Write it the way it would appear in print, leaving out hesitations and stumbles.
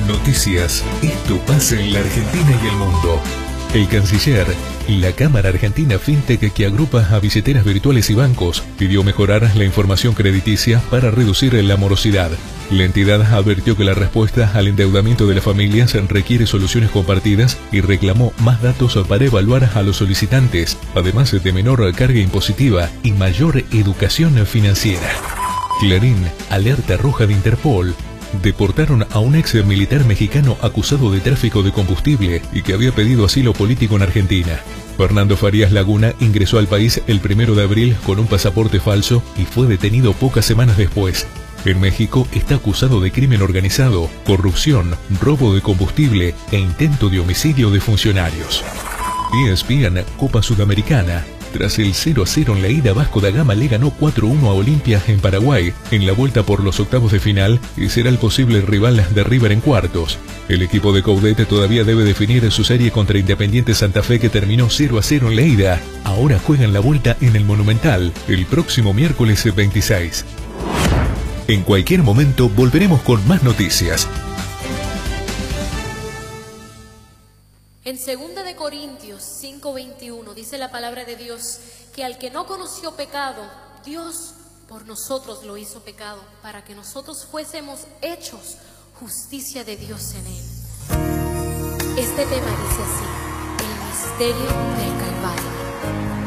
Noticias. Esto pasa en la Argentina y el mundo. El canciller, la Cámara Argentina FinTech, que agrupa a billeteras virtuales y bancos, pidió mejorar la información crediticia para reducir la morosidad. La entidad advirtió que la respuesta al endeudamiento de las familias requiere soluciones compartidas y reclamó más datos para evaluar a los solicitantes, además de menor carga impositiva y mayor educación financiera. Clarín, alerta roja de Interpol. Deportaron a un ex militar mexicano acusado de tráfico de combustible y que había pedido asilo político en Argentina. Fernando Farías Laguna ingresó al país el 1 de abril con un pasaporte falso y fue detenido pocas semanas después. En México está acusado de crimen organizado, corrupción, robo de combustible e intento de homicidio de funcionarios. ESPN Copa Sudamericana. Tras el 0-0 en la ida, Vasco da Gama le ganó 4-1 a Olimpia en Paraguay, en la vuelta por los octavos de final, y será el posible rival de River en cuartos. El equipo de Coudet todavía debe definir su serie contra Independiente Santa Fe, que terminó 0-0 en la ida. Ahora juegan la vuelta en el Monumental, el próximo miércoles 26. En cualquier momento volveremos con más noticias. En 2 de Corintios 5:21 dice la palabra de Dios que al que no conoció pecado, Dios por nosotros lo hizo pecado, para que nosotros fuésemos hechos justicia de Dios en él. Este tema dice así: el misterio del Calvario.